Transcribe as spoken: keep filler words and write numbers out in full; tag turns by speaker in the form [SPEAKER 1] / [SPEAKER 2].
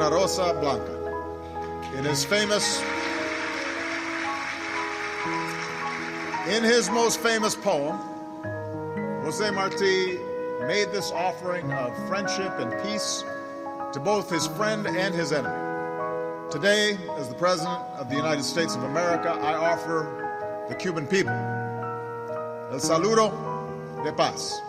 [SPEAKER 1] una rosa blanca. In his famous, in his most famous poem, José Martí made this offering of friendship and peace to both his friend and his enemy. Today, as the President of the United States of America, I offer the Cuban people el saludo de paz.